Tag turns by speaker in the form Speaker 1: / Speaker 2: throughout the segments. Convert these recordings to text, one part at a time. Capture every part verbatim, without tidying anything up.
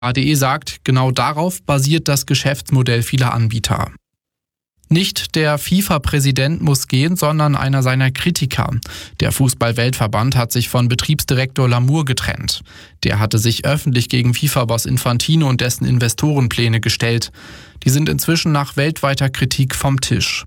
Speaker 1: A D E sagt, genau darauf basiert das Geschäftsmodell vieler Anbieter. Nicht der FIFA-Präsident muss gehen, sondern einer seiner Kritiker. Der Fußball-Weltverband hat sich von Betriebsdirektor Lamour getrennt. Der hatte sich öffentlich gegen FIFA-Boss Infantino und dessen Investorenpläne gestellt. Die sind inzwischen nach weltweiter Kritik vom Tisch.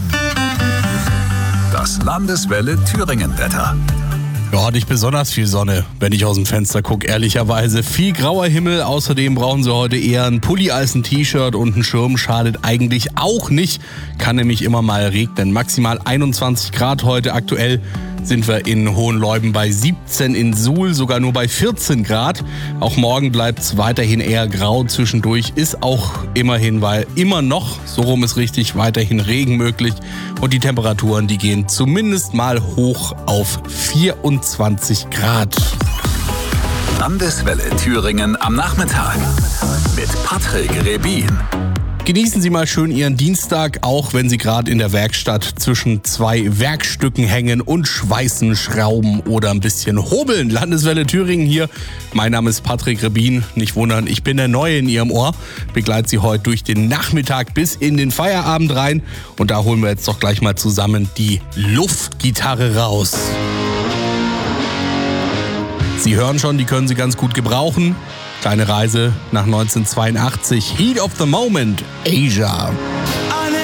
Speaker 2: Das Landeswelle Thüringen-Wetter.
Speaker 3: Ja, nicht besonders viel Sonne, wenn ich aus dem Fenster gucke, ehrlicherweise. Viel grauer Himmel, außerdem brauchen Sie heute eher ein Pulli als ein T-Shirt und ein Schirm schadet eigentlich auch nicht. Kann nämlich immer mal regnen. Maximal einundzwanzig Grad heute. Aktuell sind wir in Hohenleuben bei siebzehn, in Suhl sogar nur bei vierzehn Grad. Auch morgen bleibt es weiterhin eher grau zwischendurch. Ist auch immerhin, weil immer noch, so rum ist richtig, weiterhin Regen möglich. Und die Temperaturen, die gehen zumindest mal hoch auf vierundzwanzig Grad.
Speaker 2: Landeswelle Thüringen am Nachmittag mit Patrick Rebin.
Speaker 3: Genießen Sie mal schön Ihren Dienstag, auch wenn Sie gerade in der Werkstatt zwischen zwei Werkstücken hängen und schweißen, schrauben oder ein bisschen hobeln. Landeswelle Thüringen hier. Mein Name ist Patrick Rebin. Nicht wundern, ich bin der Neue in Ihrem Ohr. Begleite Sie heute durch den Nachmittag bis in den Feierabend rein. Und da holen wir jetzt doch gleich mal zusammen die Luftgitarre raus. Sie hören schon, die können Sie ganz gut gebrauchen. Kleine Reise nach neunzehnhundertzweiundachtzig. Heat of the Moment, Asia.